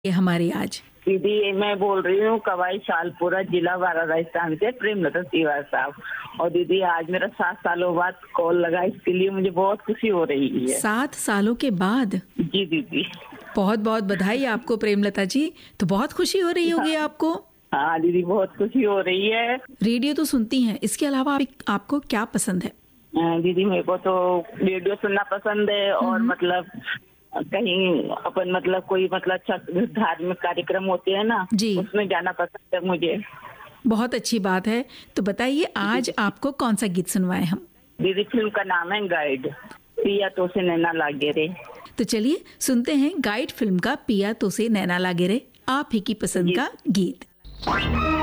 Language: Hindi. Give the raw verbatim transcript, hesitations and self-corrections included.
ये हमारी आज। दीदी मैं बोल रही हूँ कवाई शालपुरा जिला बारा राजस्थान से प्रेमलता तिवारी साहब। और दीदी आज मेरा सात सालों बाद कॉल लगा, इसके लिए मुझे बहुत खुशी हो रही है। सात सालों के बाद? जी दीदी। बहुत बहुत बधाई आपको प्रेमलता जी। तो बहुत खुशी हो रही होगी हाँ। आपको। हाँ दीदी बहुत खुशी हो रही है। रेडियो तो सुनती हैं, इसके अलावा आप, आपको क्या पसंद है? दीदी मेरे को तो रेडियो सुनना पसंद है और मतलब कहीं अपन मतलब कोई मतलब अच्छा धार्मिक कार्यक्रम होते हैं ना जी, उसमें जाना पसंद है मुझे। बहुत अच्छी बात है। तो बताइए आज आपको कौन सा गीत सुनवाएं हम? दीदी फिल्म का नाम है गाइड, पिया तो से नैना लागे रे। तो चलिए सुनते हैं गाइड फिल्म का पिया तो से नैना लागे रे, आप ही की पसंद का गीत।